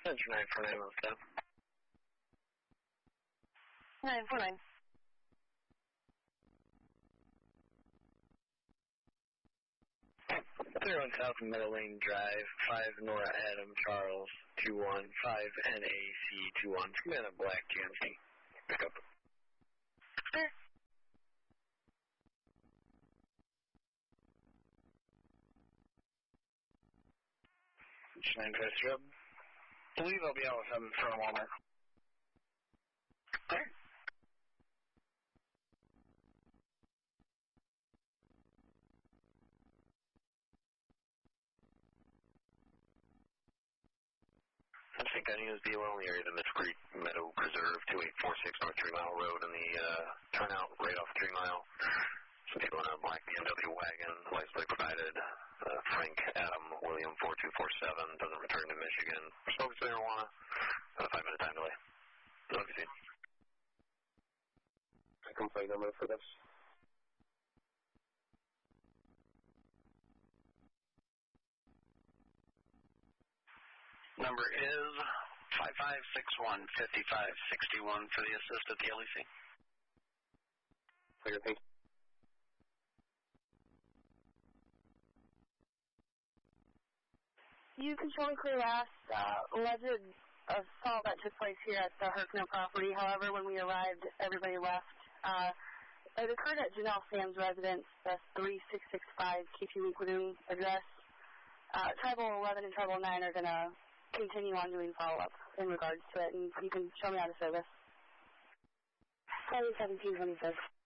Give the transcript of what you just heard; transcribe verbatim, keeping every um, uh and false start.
Center nine four nine one seven. nine four nine. Zero one South Meadow Lane Drive, five Nora Adam Charles, two one five N A C two one, Commander Black G M C. Pick up. Sure. nine five three. Believe I'll be out with him for a moment. Sure. I think I use the only area, the Miss Creek Meadow Preserve, two eight four six North Three Mile Road, and the uh, turnout right off Three Mile. Some people in a black B M W wagon, license plate provided. Uh, Frank Adam William four two four seven, doesn't return to Michigan. Smokes marijuana. Uh, five minute time delay. Okay. Complaint number for this. Number is five five six one, five five six one for the assist at the L E C. Clear, thank you. You control and clear last uh, alleged assault that took place here at the Herkner property. However, when we arrived, everybody left. Uh, it occurred at Janelle Sam's residence, the three six six five K T Lagoon address. Uh, Tribal eleven and Tribal nine are going to continue on doing follow-up in regards to it, and you can show me how to service. Probably seventeen twenty-six.